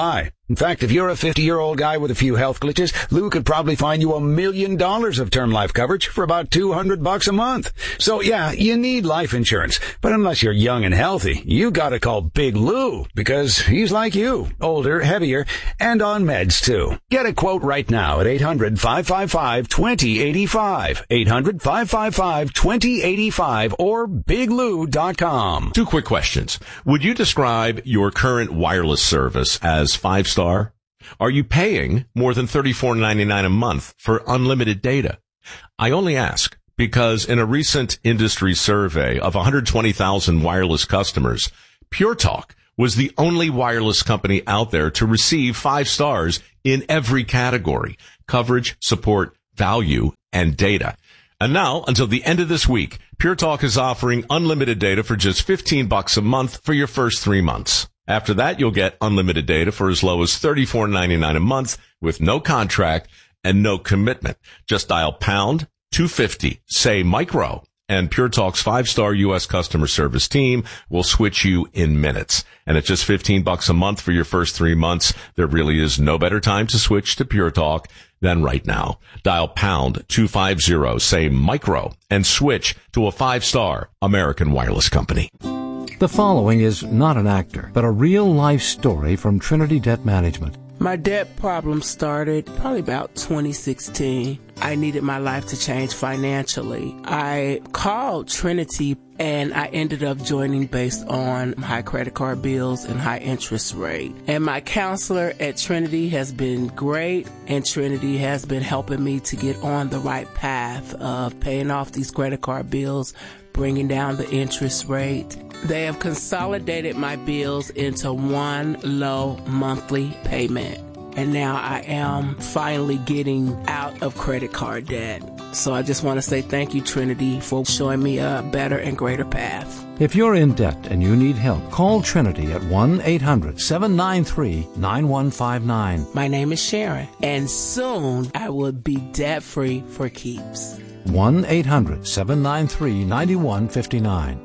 In fact, if you're a fifty-year-old guy with a few health glitches, Lou could probably find you a million dollars of term life coverage for about two hundred bucks a month. So yeah, you need life insurance. But unless you're young and healthy, you gotta call Big Lou, because he's like you, older, heavier, and on meds too. Get a quote right now at eight hundred, five five five, two zero eight five, eight hundred, five five five, two zero eight five, or big lou dot com.
Two quick questions. Would you describe your current wireless service as five-star? Are you paying more than thirty-four ninety-nine a month for unlimited data? I only ask because in a recent industry survey of one hundred twenty thousand wireless customers, Pure Talk was the only wireless company out there to receive five stars in every category: coverage, support, value, and data. And now, until the end of this week, Pure Talk is offering unlimited data for just fifteen bucks a month for your first three months. After that, you'll get unlimited data for as low as thirty-four ninety-nine a month with no contract and no commitment. Just dial pound two fifty, say micro, and Pure Talk's five-star U S customer service team will switch you in minutes. And at just fifteen bucks a month for your first three months, there really is no better time to switch to Pure Talk than right now. Dial pound two fifty, say micro, and switch to a five-star American wireless company.
The following is not an actor, but a real-life story from Trinity Debt Management.
My debt problem started probably about twenty sixteen. I needed my life to change financially. I called Trinity and I ended up joining based on high credit card bills and high interest rate. And my counselor at Trinity has been great, and Trinity has been helping me to get on the right path of paying off these credit card bills, bringing down the interest rate. They have consolidated my bills into one low monthly payment. And now I am finally getting out of credit card debt. So I just want to say thank you, Trinity, for showing me a better and greater path.
If you're in debt and you need help, call Trinity at one eight hundred, seven nine three, nine one five nine.
My name is Sharon, and soon I will be debt-free for keeps.
one eight hundred, seven nine three, nine one five nine.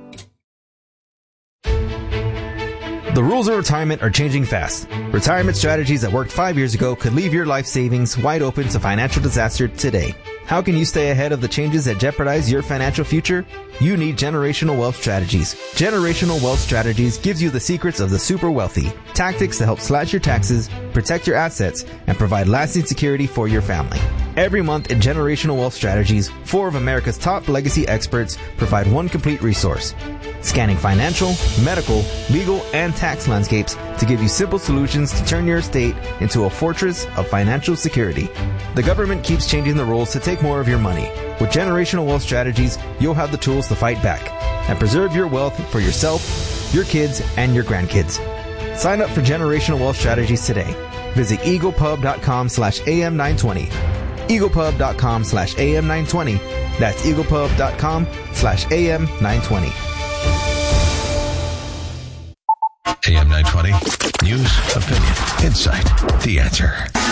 The rules of retirement are changing fast. Retirement strategies that worked five years ago could leave your life savings wide open to financial disaster today. How can you stay ahead of the changes that jeopardize your financial future? You need Generational Wealth Strategies. Generational Wealth Strategies gives you the secrets of the super wealthy, tactics to help slash your taxes, protect your assets, and provide lasting security for your family. Every month in Generational Wealth Strategies, four of America's top legacy experts provide one complete resource, scanning financial, medical, legal, and tax landscapes to give you simple solutions to turn your estate into a fortress of financial security. The government keeps changing the rules to take more of your money. With Generational Wealth Strategies, you'll have the tools to fight back and preserve your wealth for yourself, your kids, and your grandkids. Sign up for Generational Wealth Strategies today. Visit eaglepub.com slash AM920. eaglepub.com slash AM920. That's eaglepub.com slash AM920.
A M nine twenty. News, opinion, insight. The Answer.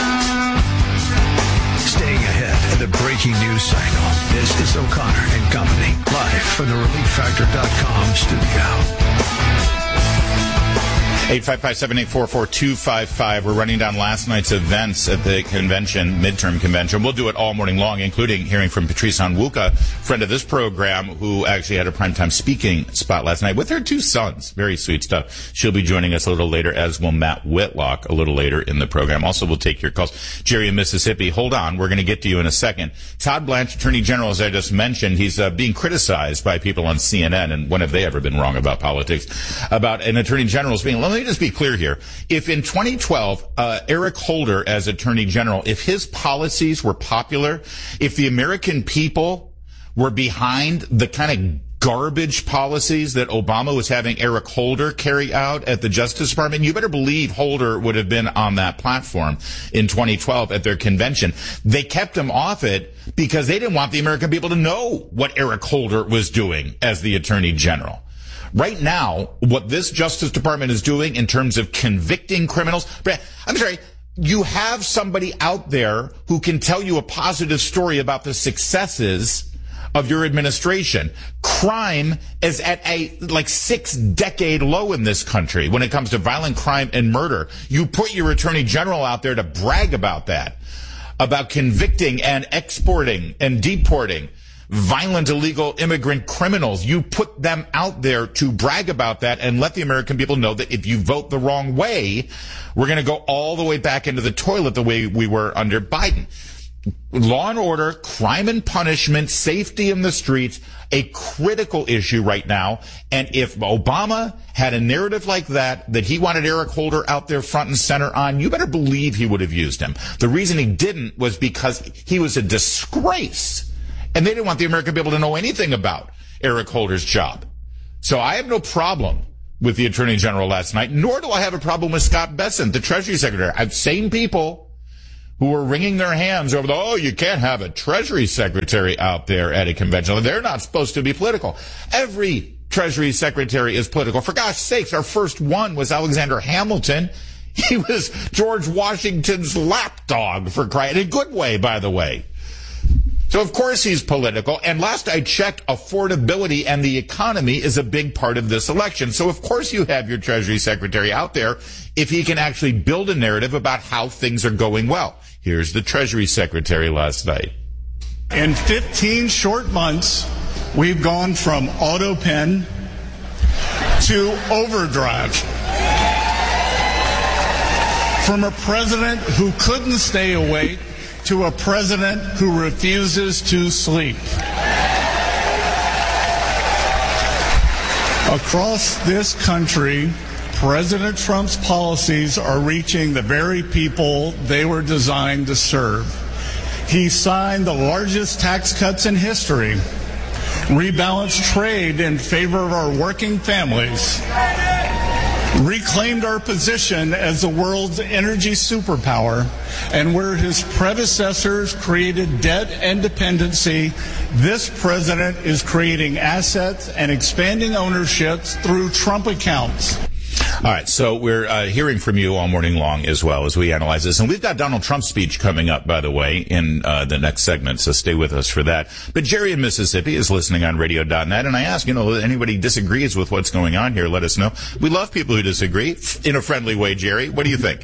Staying ahead of the breaking news cycle. This is O'Connor and Company, live from the relief factor dot com studio.
eight five five, seven eight four, four two five five. We're running down last night's events at the convention, midterm convention. We'll do it all morning long, including hearing from Patrice Onwuka, friend of this program, who actually had a primetime speaking spot last night with her two sons. Very sweet stuff. She'll be joining us a little later, as will Matt Whitlock a little later in the program. Also, we'll take your calls. Jerry in Mississippi, hold on. We're going to get to you in a second. Todd Blanche, Attorney General, as I just mentioned, he's uh, being criticized by people on C N N, and when have they ever been wrong about politics, about an Attorney General's being, let me just be clear here. If in twenty twelve, uh, Eric Holder as Attorney General, if his policies were popular, if the American people were behind the kind of garbage policies that Obama was having Eric Holder carry out at the Justice Department, you better believe Holder would have been on that platform in twenty twelve at their convention. They kept him off it because they didn't want the American people to know what Eric Holder was doing as the Attorney General. Right now, what this Justice Department is doing in terms of convicting criminals, I'm sorry, you have somebody out there who can tell you a positive story about the successes of your administration. Crime is at a like six decade low in this country when it comes to violent crime and murder. You put your attorney general out there to brag about that, about convicting and exporting and deporting violent illegal immigrant criminals. You put them out there to brag about that and let the American people know that if you vote the wrong way, we're going to go all the way back into the toilet the way we were under Biden. Law and order, crime and punishment, safety in the streets, a critical issue right now. And if Obama had a narrative like that, that he wanted Eric Holder out there front and center on, you better believe he would have used him. The reason he didn't was because he was a disgrace. And they didn't want the American people to know anything about Eric Holder's job. So I have no problem with the Attorney General last night, nor do I have a problem with Scott Bessent, the Treasury Secretary. I've seen people who were wringing their hands over the, oh, you can't have a Treasury Secretary out there at a convention. They're not supposed to be political. Every Treasury Secretary is political. For gosh sakes, our first one was Alexander Hamilton. He was George Washington's lapdog, for crying, in a good way, by the way. So, of course, he's political. And last I checked, affordability and the economy is a big part of this election. So, of course, you have your Treasury Secretary out there if he can actually build a narrative about how things are going well. Here's the Treasury Secretary last night.
In fifteen short months, we've gone from auto pen to overdrive. From a president who couldn't stay awake to a president who refuses to sleep. Across this country, President Trump's policies are reaching the very people they were designed to serve. He signed the largest tax cuts in history, rebalanced trade in favor of our working families, reclaimed our position as the world's energy superpower, and where his predecessors created debt and dependency, this president is creating assets and expanding ownerships through Trump accounts.
All right, so we're uh, hearing from you all morning long as well as we analyze this. And we've got Donald Trump's speech coming up, by the way, in uh, the next segment, so stay with us for that. But Jerry in Mississippi is listening on radio dot net, and I ask, you know, anybody disagrees with what's going on here, let us know. We love people who disagree in a friendly way, Jerry. What do you think?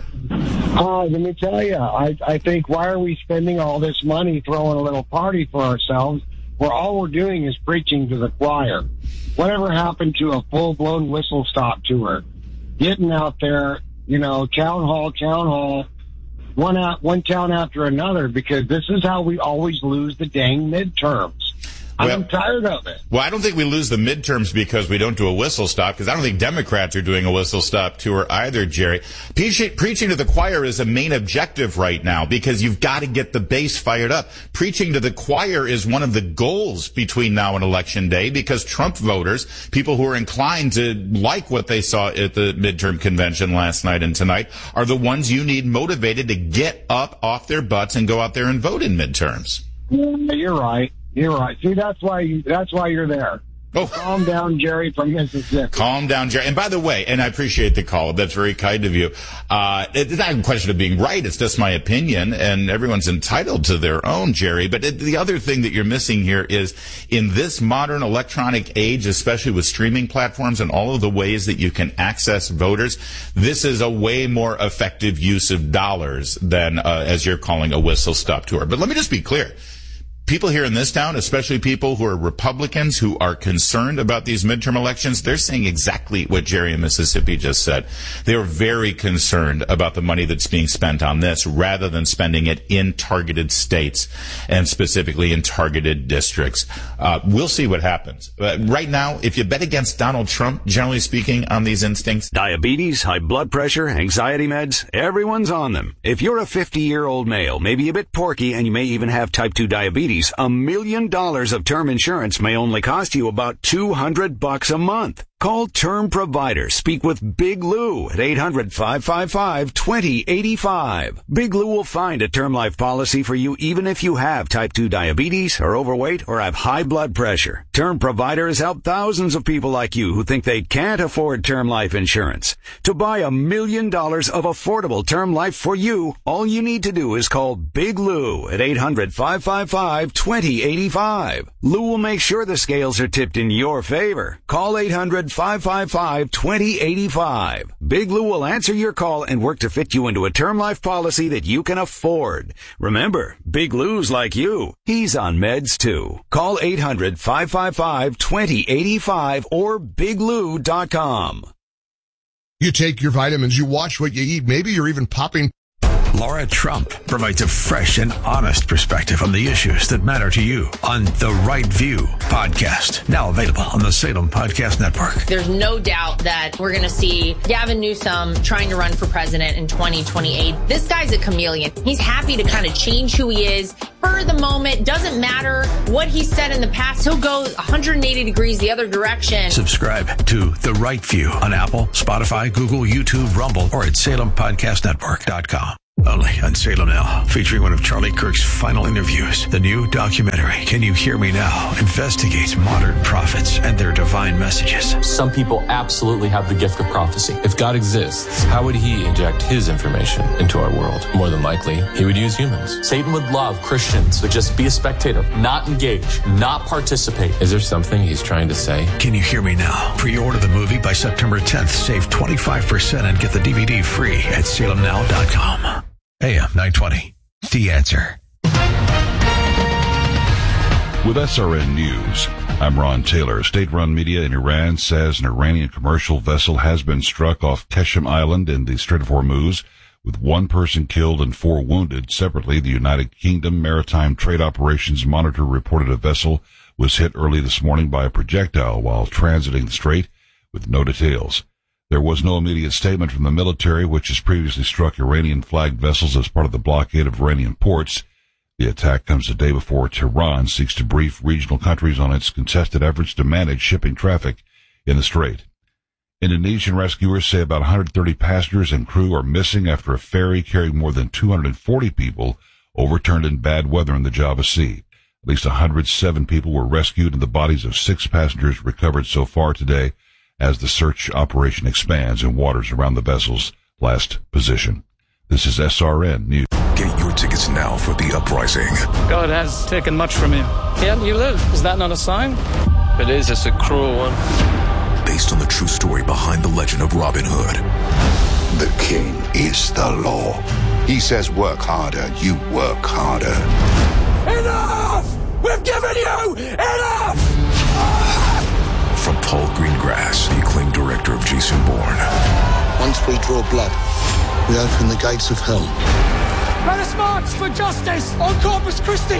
Uh, let me tell you, I, I think, why are we spending all this money throwing a little party for ourselves where all we're doing is preaching to the choir? Whatever happened to a full-blown whistle-stop tour? Getting out there, you know, town hall, town hall, one out, one town after another, because this is how we always lose the dang midterms.
Well,
I'm tired of it.
Well, I don't think we lose the midterms because we don't do a whistle stop, because I don't think Democrats are doing a whistle stop tour either, Jerry. Preaching, preaching to the choir is a main objective right now because you've got to get the base fired up. Preaching to the choir is one of the goals between now and Election Day, because Trump voters, people who are inclined to like what they saw at the midterm convention last night and tonight, are the ones you need motivated to get up off their butts and go out there and vote in midterms.
Yeah, you're right. You're right. See, that's why you, that's why you're there.
Oh.
Calm down, Jerry from Mississippi.
Calm down, Jerry. And by the way, and I appreciate the call. That's very kind of you. Uh, it's not a question of being right. It's just my opinion, and everyone's entitled to their own, Jerry. But it, the other thing that you're missing here is in this modern electronic age, especially with streaming platforms and all of the ways that you can access voters, this is a way more effective use of dollars than, uh, as you're calling, a whistle-stop tour. But let me just be clear. People here in this town, especially people who are Republicans who are concerned about these midterm elections, they're saying exactly what Jerry in Mississippi just said. They're very concerned about the money that's being spent on this rather than spending it in targeted states and specifically in targeted districts. Uh, we'll see what happens. Uh, right now, if you bet against Donald Trump, generally speaking, on these instincts.
Diabetes, high blood pressure, anxiety meds, everyone's on them. If you're a fifty-year-old male, maybe a bit porky, and you may even have type two diabetes, a million dollars of term insurance may only cost you about two hundred bucks a month. Call Term Provider. Speak with Big Lou at eight hundred, five five five, two zero eight five. Big Lou will find a term life policy for you even if you have type two diabetes, are overweight, or have high blood pressure. Term Provider has helped thousands of people like you who think they can't afford term life insurance. To buy a million dollars of affordable term life for you, all you need to do is call Big Lou at eight hundred, five five five, two zero eight five. Lou will make sure the scales are tipped in your favor. Call eight hundred, five five five, two zero eight five. Big Lou will answer your call and work to fit you into a term life policy that you can afford. Remember, Big Lou's like you. He's on meds too. Call eight hundred, five five five, two zero eight five or big lou dot com.
You take your vitamins, you watch what you eat, maybe you're even popping.
Laura Trump provides a fresh and honest perspective on the issues that matter to you on The Right View podcast. Now available on the Salem Podcast Network.
There's no doubt that we're going to see Gavin Newsom trying to run for president in twenty twenty-eight. This guy's a chameleon. He's happy to kind of change who he is for the moment. Doesn't matter what he said in the past. He'll go one hundred eighty degrees the other direction.
Subscribe to The Right View on Apple, Spotify, Google, YouTube, Rumble, or at salem podcast network dot com. Only on Salem Now, featuring one of Charlie Kirk's final interviews. The new documentary, Can You Hear Me Now?, investigates modern prophets and their divine messages.
Some people absolutely have the gift of prophecy. If God exists, how would he inject his information into our world? More than likely, he would use humans. Satan would love Christians to just be a spectator, not engage, not participate. Is there something he's trying to say?
Can You Hear Me Now? Pre-order the movie by September tenth. Save twenty-five percent and get the D V D free at salem now dot com. A M nine twenty, The Answer.
With S R N News, I'm Ron Taylor. State-run media in Iran says an Iranian commercial vessel has been struck off Keshem Island in the Strait of Hormuz, with one person killed and four wounded. Separately, the United Kingdom Maritime Trade Operations Monitor reported a vessel was hit early this morning by a projectile while transiting the strait, with no details. There was no immediate statement from the military, which has previously struck Iranian-flagged vessels as part of the blockade of Iranian ports. The attack comes a day before Tehran seeks to brief regional countries on its contested efforts to manage shipping traffic in the strait. Indonesian rescuers say about one hundred thirty passengers and crew are missing after a ferry carrying more than two hundred forty people overturned in bad weather in the Java Sea. At least one hundred seven people were rescued and the bodies of six passengers recovered so far today, as the search operation expands in waters around the vessel's last position. This is S R N News.
Get your tickets now for The Uprising.
God has taken much from you. Yet you live. Is that not a sign?
It is. It's a cruel one.
Based on the true story behind the legend of Robin Hood.
The king is the law. He says work harder, you work harder.
Enough! We've given you enough!
From Paul Greengrass, the acclaimed director of Jason Bourne.
Once we draw blood, we open the gates of hell.
Let us march for justice on Corpus Christi!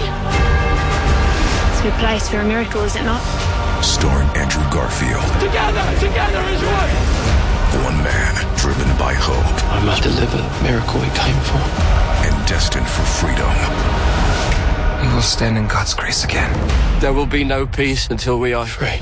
It's a good place for a miracle, is it not?
Starring Andrew Garfield.
Together, together is one!
One man driven by hope.
I must deliver the miracle we came for.
And destined for freedom.
We will stand in God's grace again. There will be no peace until we are free.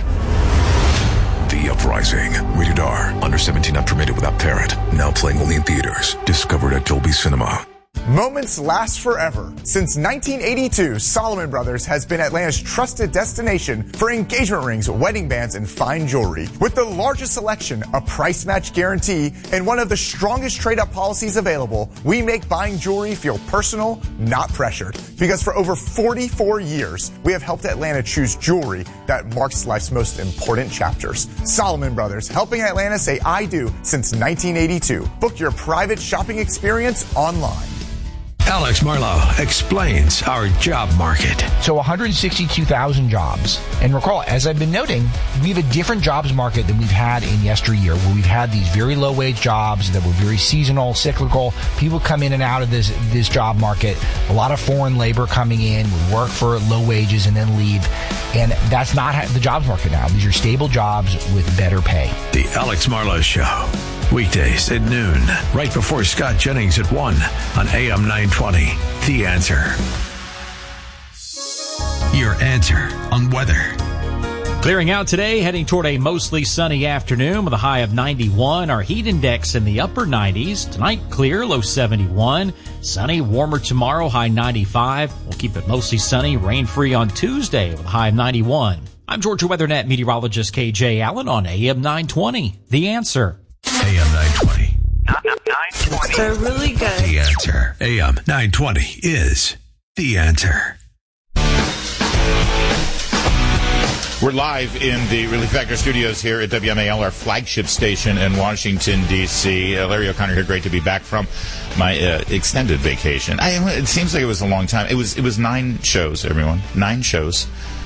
The Uprising. Rated R. Under seventeen, not permitted without parent. Now playing only in theaters. Discovered at Dolby Cinema.
Moments last forever. Since nineteen eighty-two, Solomon Brothers has been Atlanta's trusted destination for engagement rings, wedding bands, and fine jewelry. With the largest selection, a price match guarantee, and one of the strongest trade-up policies available, we make buying jewelry feel personal, not pressured. Because for over forty-four years, we have helped Atlanta choose jewelry that marks life's most important chapters. Solomon Brothers, helping Atlanta say I do since nineteen eighty-two. Book your private shopping experience online.
Alex Marlowe explains our job market.
So one hundred sixty-two thousand jobs. And recall, as I've been noting, we have a different jobs market than we've had in yesteryear, where we've had these very low-wage jobs that were very seasonal, cyclical. People come in and out of this this job market. A lot of foreign labor coming in, would work for low wages and then leave. And that's not the jobs market now. These are stable jobs with better pay.
The Alex Marlowe Show. Weekdays at noon, right before Scott Jennings at one on A M nine twenty. The Answer. Your answer on weather.
Clearing out today, heading toward a mostly sunny afternoon with a high of ninety-one. Our heat index in the upper nineties. Tonight, clear, low seventy-one. Sunny, warmer tomorrow, high ninety-five. We'll keep it mostly sunny, rain-free on Tuesday with a high of ninety-one. I'm Georgia WeatherNet meteorologist K J Allen on A M nine twenty. The Answer.
A M nine twenty.
nine twenty.
They're really good.
The Answer. A M nine twenty is The Answer.
We're live in the Relief Factor studios here at W M A L, our flagship station in Washington, D C Uh, Larry O'Connor here. Great to be back from my uh, extended vacation. I, it seems like it was a long time. It was it was nine shows, everyone. Nine shows.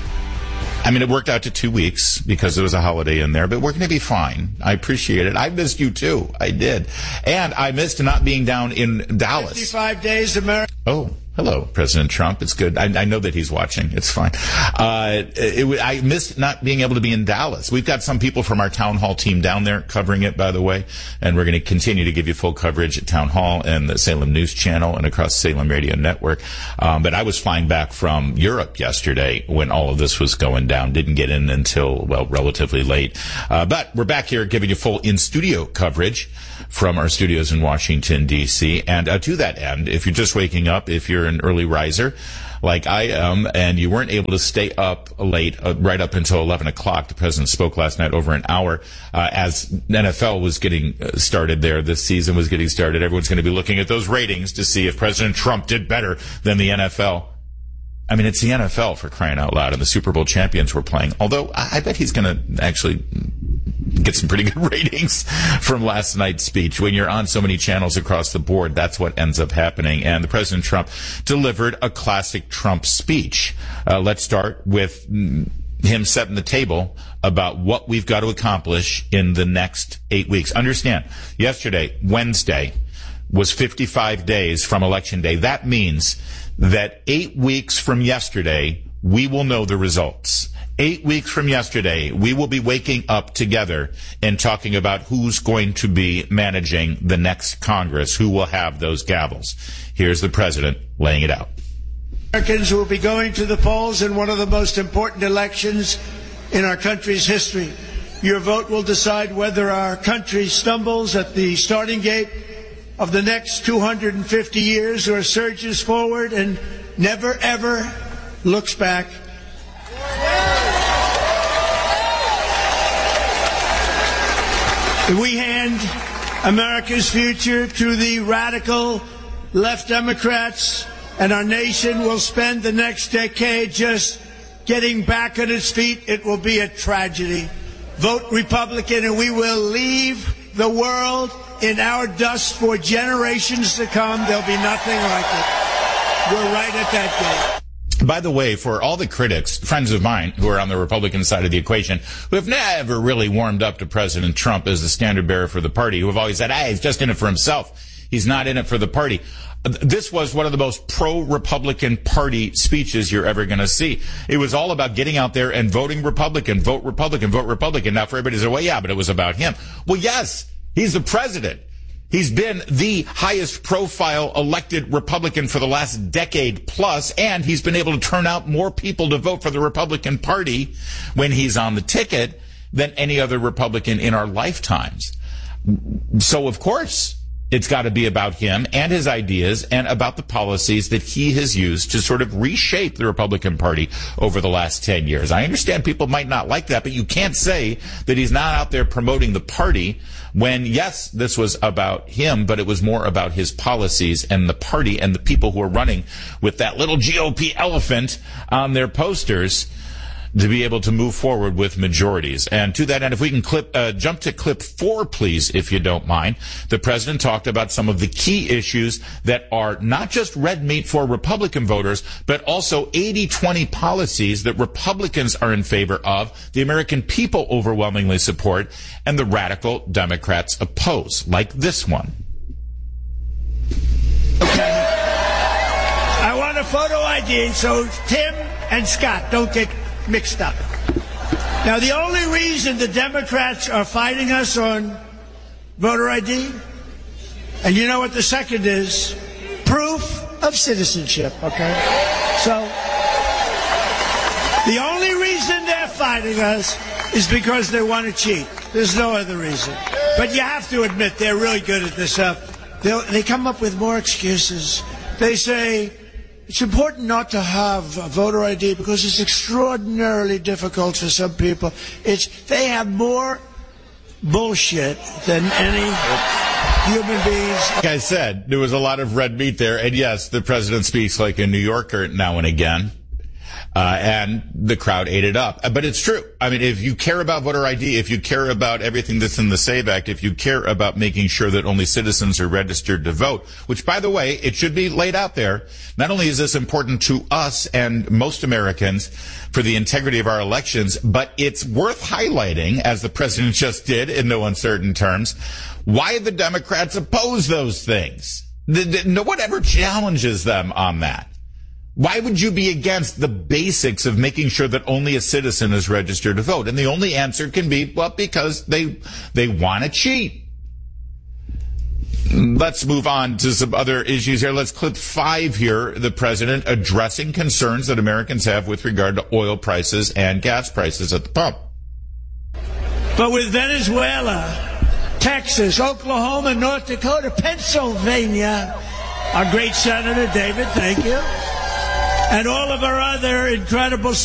I mean, it worked out to two weeks because there was a holiday in there, but we're going to be fine. I appreciate it. I missed you, too. I did. And I missed not being down in Dallas.
fifty-five days, America.
Oh, hello, President Trump. It's good. I, I know that he's watching. It's fine. Uh, it, it, I missed not being able to be in Dallas. We've got some people from our Town Hall team down there covering it, by the way, and we're going to continue to give you full coverage at Town Hall and the Salem News Channel and across the Salem Radio Network. Um, but I was flying back from Europe yesterday when all of this was going down. Didn't get in until, well, relatively late. Uh, but we're back here giving you full in-studio coverage from our studios in Washington, D C And uh, to that end, if you're just waking up, if you're an early riser like I am, and you weren't able to stay up late, uh, right up until eleven o'clock, the president spoke last night over an hour uh, as the N F L was getting started there. This season was getting started. Everyone's going to be looking at those ratings to see if President Trump did better than the N F L. I mean, it's the N F L, for crying out loud, and the Super Bowl champions were playing. Although, I bet he's going to actually get some pretty good ratings from last night's speech. When you're on so many channels across the board, that's what ends up happening. And the President Trump delivered a classic Trump speech. Uh, let's start with him setting the table about what we've got to accomplish in the next eight weeks. Understand, yesterday, Wednesday, was fifty-five days from Election Day. That means that eight weeks from yesterday, we will know the results. Eight weeks from yesterday, we will be waking up together and talking about who's going to be managing the next Congress, who will have those gavels. Here's the president laying it out.
Americans will be going to the polls in one of the most important elections in our country's history. Your vote will decide whether our country stumbles at the starting gate of the next two hundred fifty years or surges forward and never, ever looks back. If we hand America's future to the radical left Democrats, and our nation will spend the next decade just getting back on its feet, it will be a tragedy. Vote Republican and we will leave the world in our dust for generations to come. There'll be nothing like it. We're right at that gate.
By the way, for all the critics, friends of mine who are on the Republican side of the equation, who have never really warmed up to President Trump as the standard bearer for the party, who have always said, hey, he's just in it for himself. He's not in it for the party. This was one of the most pro-Republican Party speeches you're ever going to see. It was all about getting out there and voting Republican, vote Republican, vote Republican. Now, for everybody to say, well, yeah, but it was about him. Well, yes, he's the president. He's been the highest profile elected Republican for the last decade plus, and he's been able to turn out more people to vote for the Republican Party when he's on the ticket than any other Republican in our lifetimes. So, of course, it's got to be about him and his ideas and about the policies that he has used to sort of reshape the Republican Party over the last ten years. I understand people might not like that, but you can't say that he's not out there promoting the party when, yes, this was about him, but it was more about his policies and the party and the people who are running with that little G O P elephant on their posters to be able to move forward with majorities. And to that end, if we can clip, uh, jump to clip four, please, if you don't mind. The president talked about some of the key issues that are not just red meat for Republican voters, but also eighty twenty policies that Republicans are in favor of, the American people overwhelmingly support, and the radical Democrats oppose, like this one.
Okay. I want a photo I D so Tim and Scott don't get mixed up. Now, the only reason the Democrats are fighting us on voter I D, and you know what the second is? Proof of citizenship, okay? So, the only reason they're fighting hiding us is because they want to cheat. There's no other reason. But you have to admit they're really good at this stuff. They'll, they come up with more excuses. They say it's important not to have a voter I D because it's extraordinarily difficult for some people. It's they have more bullshit than any human beings.
Like I said, there was a lot of red meat there. And yes, the president speaks like a New Yorker now and again. Uh, and the crowd ate it up. But it's true. I mean, if you care about voter I D, if you care about everything that's in the SAVE Act, if you care about making sure that only citizens are registered to vote, which, by the way, it should be laid out there. Not only is this important to us and most Americans for the integrity of our elections, but it's worth highlighting, as the president just did in no uncertain terms, why the Democrats oppose those things. No one ever challenges them on that. Why would you be against the basics of making sure that only a citizen is registered to vote? And the only answer can be, well, because they they want to cheat. Let's move on to some other issues here. Let's clip five here. The president addressing concerns that Americans have with regard to oil prices and gas prices at the pump.
But with Venezuela, Texas, Oklahoma, North Dakota, Pennsylvania, our great Senator David, thank you, and all of our other incredible